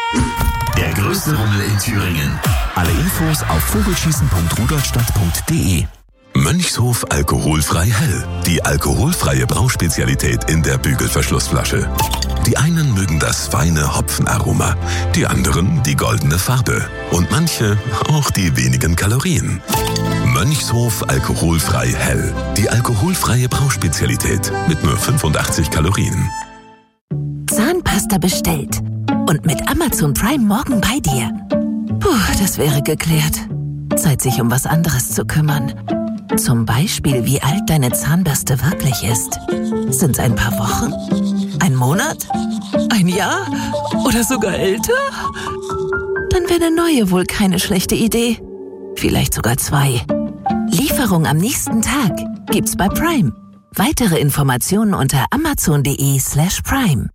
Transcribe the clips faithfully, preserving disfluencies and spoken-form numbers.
Der größte Rummel in Thüringen. Alle Infos auf vogelschießen punkt rudolstadt punkt de. Mönchshof alkoholfrei hell. Die alkoholfreie Brauspezialität in der Bügelverschlussflasche. Die einen mögen das feine Hopfenaroma, die anderen die goldene Farbe und manche auch die wenigen Kalorien. Mönchshof alkoholfrei hell. Die alkoholfreie Brauspezialität mit nur fünfundachtzig Kalorien. Zahnpasta bestellt. Und mit Amazon Prime morgen bei dir. Puh, das wäre geklärt. Zeit, sich um was anderes zu kümmern. Zum Beispiel, wie alt deine Zahnbürste wirklich ist. Sind's ein paar Wochen? Ein Monat? Ein Jahr? Oder sogar älter? Dann wäre eine neue wohl keine schlechte Idee. Vielleicht sogar zwei. Lieferung am nächsten Tag gibt's bei Prime. Weitere Informationen unter amazon.de slash prime.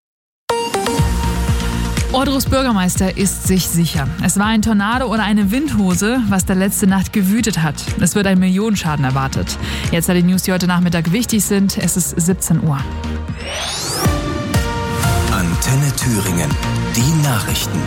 Ohrdrufs Bürgermeister ist sich sicher. Es war ein Tornado oder eine Windhose, was da letzte Nacht gewütet hat. Es wird ein Millionenschaden erwartet. Jetzt die News, die heute Nachmittag wichtig sind. Es ist siebzehn Uhr. Antenne Thüringen. Die Nachrichten.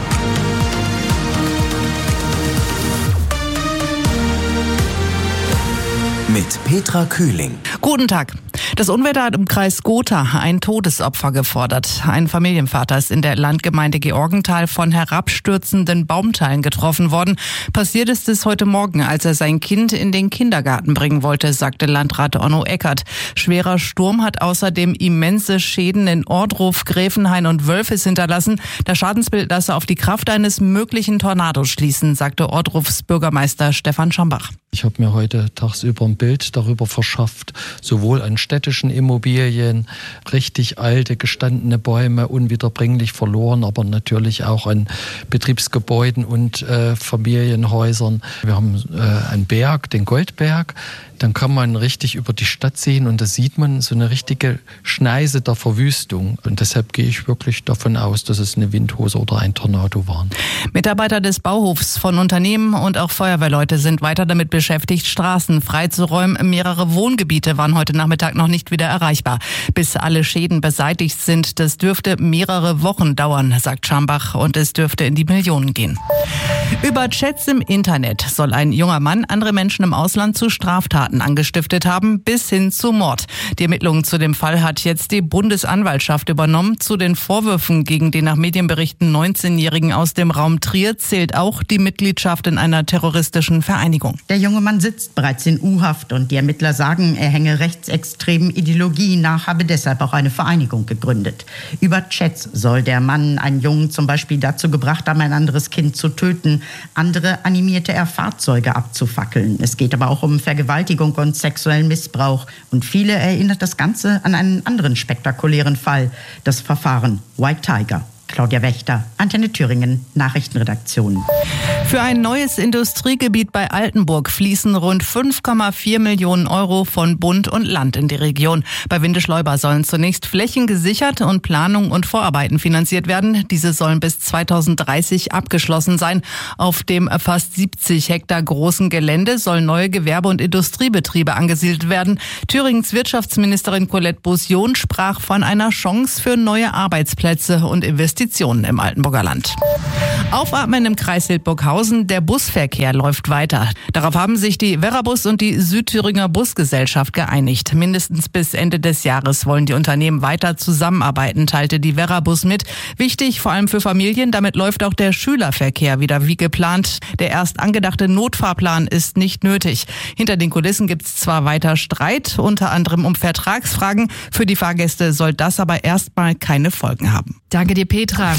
Mit Petra Kühling. Guten Tag. Das Unwetter hat im Kreis Gotha ein Todesopfer gefordert. Ein Familienvater ist in der Landgemeinde Georgenthal von herabstürzenden Baumteilen getroffen worden. Passiert ist es heute Morgen, als er sein Kind in den Kindergarten bringen wollte, sagte Landrat Onno Eckert. Schwerer Sturm hat außerdem immense Schäden in Ohrdruf, Gräfenhain und Wölfis hinterlassen. Das Schadensbild lasse auf die Kraft eines möglichen Tornados schließen, sagte Ohrdrufs Bürgermeister Stefan Schambach. Ich habe mir heute tagsüber ein Bild darüber verschafft, sowohl an städtischen Immobilien, richtig alte, gestandene Bäume, unwiederbringlich verloren, aber natürlich auch an Betriebsgebäuden und äh, Familienhäusern. Wir haben äh, einen Berg, den Goldberg. Dann kann man richtig über die Stadt sehen und da sieht man so eine richtige Schneise der Verwüstung. Und deshalb gehe ich wirklich davon aus, dass es eine Windhose oder ein Tornado waren. Mitarbeiter des Bauhofs von Unternehmen und auch Feuerwehrleute sind weiter damit beschäftigt, Straßen freizuräumen. Mehrere Wohngebiete waren heute Nachmittag noch nicht wieder erreichbar. Bis alle Schäden beseitigt sind, das dürfte mehrere Wochen dauern, sagt Schambach, und es dürfte in die Millionen gehen. Über Chats im Internet soll ein junger Mann andere Menschen im Ausland zu Straftaten angestiftet haben, bis hin zu Mord. Die Ermittlungen zu dem Fall hat jetzt die Bundesanwaltschaft übernommen. Zu den Vorwürfen gegen den nach Medienberichten neunzehnjährigen aus dem Raum Trier zählt auch die Mitgliedschaft in einer terroristischen Vereinigung. Der junge Mann sitzt bereits in U-Haft und die Ermittler sagen, er hänge rechtsextremen Ideologien nach, habe deshalb auch eine Vereinigung gegründet. Über Chats soll der Mann einen Jungen zum Beispiel dazu gebracht haben, ein anderes Kind zu töten. Andere animierte er, Fahrzeuge abzufackeln. Es geht aber auch um Vergewaltigung und sexuellen Missbrauch. Und viele erinnert das Ganze an einen anderen spektakulären Fall, das Verfahren White Tiger. Claudia Wächter, Antenne Thüringen, Nachrichtenredaktion. Für ein neues Industriegebiet bei Altenburg fließen rund fünf Komma vier Millionen Euro von Bund und Land in die Region. Bei Windischleuber sollen zunächst Flächen gesichert und Planung und Vorarbeiten finanziert werden. Diese sollen bis zweitausenddreißig abgeschlossen sein. Auf dem fast siebzig Hektar großen Gelände sollen neue Gewerbe- und Industriebetriebe angesiedelt werden. Thüringens Wirtschaftsministerin Colette Beausion sprach von einer Chance für neue Arbeitsplätze und Investitionen im Altenburger Land. Aufatmen im Kreis Hildburghausen. Der Busverkehr läuft weiter. Darauf haben sich die Verrabus und die Südthüringer Busgesellschaft geeinigt. Mindestens bis Ende des Jahres wollen die Unternehmen weiter zusammenarbeiten, teilte die Verrabus mit. Wichtig, vor allem für Familien, damit läuft auch der Schülerverkehr wieder wie geplant. Der erst angedachte Notfahrplan ist nicht nötig. Hinter den Kulissen gibt es zwar weiter Streit, unter anderem um Vertragsfragen. Für die Fahrgäste soll das aber erstmal keine Folgen haben. Danke dir, Petra.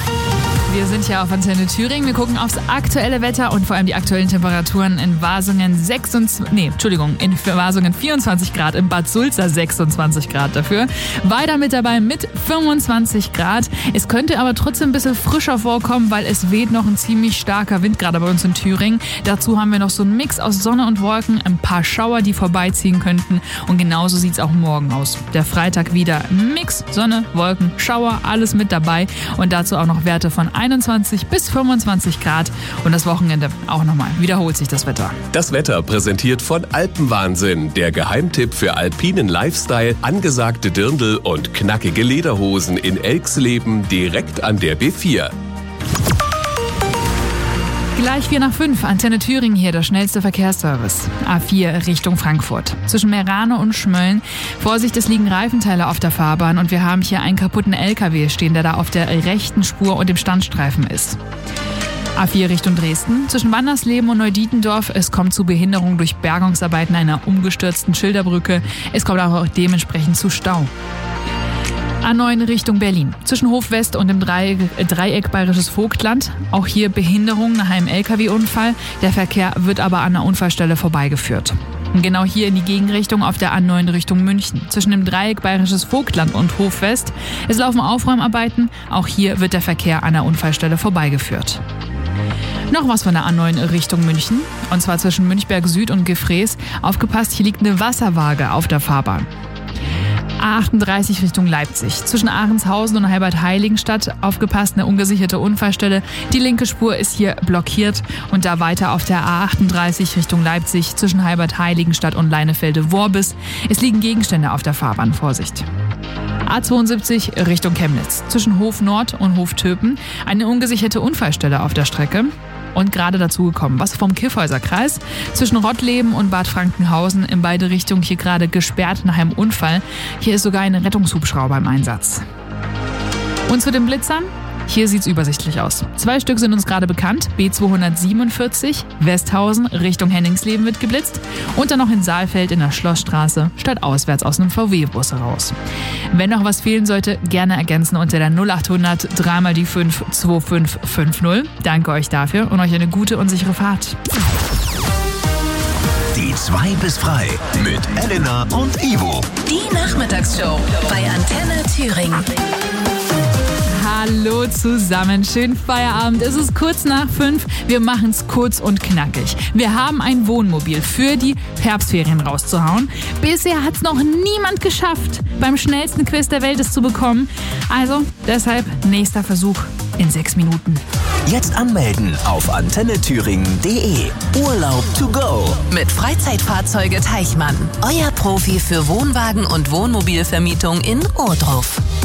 Wir sind ja auf Antenne Thüringen. Wir gucken aufs aktuelle Wetter und vor allem die aktuellen Temperaturen in Wasungen sechsundzwanzig, nee, Entschuldigung, in Wasungen vierundzwanzig Grad, in Bad Sulza sechsundzwanzig Grad dafür. Weiter mit dabei mit fünfundzwanzig Grad. Es könnte aber trotzdem ein bisschen frischer vorkommen, weil es weht noch ein ziemlich starker Wind gerade bei uns in Thüringen. Dazu haben wir noch so einen Mix aus Sonne und Wolken, ein paar Schauer, die vorbeiziehen könnten, und genauso sieht es auch morgen aus. Der Freitag wieder Mix, Sonne, Wolken, Schauer, alles mit dabei und dazu auch noch Werte von einundzwanzig bis fünfundzwanzig Grad und das Wochenende auch nochmal. Wiederholt sich das Wetter. Das Wetter präsentiert von Alpenwahnsinn, der Geheimtipp für alpinen Lifestyle, angesagte Dirndl und knackige Lederhosen in Elxleben direkt an der B vier. Gleich vier nach fünf, Antenne Thüringen hier, der schnellste Verkehrsservice. A vier Richtung Frankfurt. Zwischen Meerane und Schmölln. Vorsicht, es liegen Reifenteile auf der Fahrbahn und wir haben hier einen kaputten L K W stehen, der da auf der rechten Spur und dem Standstreifen ist. A vier Richtung Dresden. Zwischen Wandersleben und Neudietendorf. Es kommt zu Behinderung durch Bergungsarbeiten einer umgestürzten Schilderbrücke. Es kommt auch dementsprechend zu Stau. A neun Richtung Berlin. Zwischen Hof West und dem Dreieck, Dreieck Bayerisches Vogtland. Auch hier Behinderung nach einem L K W-Unfall. Der Verkehr wird aber an der Unfallstelle vorbeigeführt. Und genau hier in die Gegenrichtung auf der A neun Richtung München. Zwischen dem Dreieck Bayerisches Vogtland und Hof West. Es laufen Aufräumarbeiten. Auch hier wird der Verkehr an der Unfallstelle vorbeigeführt. Noch was von der A neun Richtung München. Und zwar zwischen Münchberg Süd und Gefrees. Aufgepasst, hier liegt eine Wasserwaage auf der Fahrbahn. A achtunddreißig Richtung Leipzig. Zwischen Ahrenshausen und Heilbad-Heiligenstadt. Aufgepasst, eine ungesicherte Unfallstelle. Die linke Spur ist hier blockiert. Und da weiter auf der A achtunddreißig Richtung Leipzig. Zwischen Heilbad-Heiligenstadt und Leinefelde-Worbis. Es liegen Gegenstände auf der Fahrbahn. Vorsicht. A zweiundsiebzig Richtung Chemnitz. Zwischen Hof Nord und Hof Töpen. Eine ungesicherte Unfallstelle auf der Strecke. Und gerade dazugekommen, was vom Kyffhäuser Kreis. Zwischen Rottleben und Bad Frankenhausen in beide Richtungen hier gerade gesperrt nach einem Unfall. Hier ist sogar ein Rettungshubschrauber im Einsatz. Und zu den Blitzern? Hier sieht's übersichtlich aus. Zwei Stück sind uns gerade bekannt. B zweihundertsiebenundvierzig, Westhausen, Richtung Henningsleben wird geblitzt. Und dann noch in Saalfeld in der Schlossstraße, statt auswärts aus einem V W-Bus heraus. Wenn noch was fehlen sollte, gerne ergänzen unter der null achthundert drei mal die fünf zwei fünf fünf null. Danke euch dafür und euch eine gute und sichere Fahrt. Die zwei bis frei mit Elena und Ivo. Die Nachmittagsshow bei Antenne Thüringen. Hallo zusammen, schönen Feierabend. Es ist kurz nach fünf. Wir machen es kurz und knackig. Wir haben ein Wohnmobil für die Herbstferien rauszuhauen. Bisher hat es noch niemand geschafft, beim schnellsten Quiz der Welt es zu bekommen. Also deshalb nächster Versuch in sechs Minuten. Jetzt anmelden auf antenne thüringen punkt de. Urlaub to go. Mit Freizeitfahrzeuge Teichmann. Euer Profi für Wohnwagen und Wohnmobilvermietung in Ohrdruf.